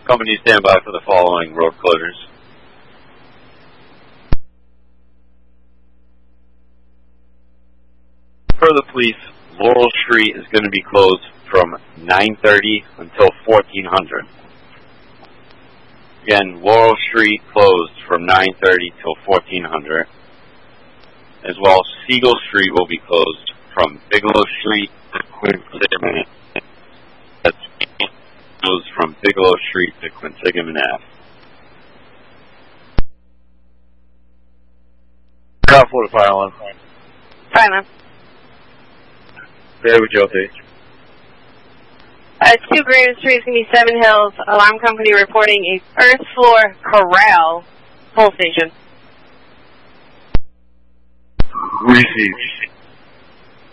Company stand by for the following road closures. Per the police, Laurel Street is going to be closed from 9:30 until 1400. Again, Laurel Street closed from 9:30 till 1400. As well, Siegel Street will be closed from Bigelow Street to Quinsigamond. That's closed from Bigelow Street to Quinsigamond Ave. South Florida Fire Alarm. Fire alarm. There with Joe. 2 Green Street is going to be 7 Hills. Alarm company reporting a first floor corral pull station. Received.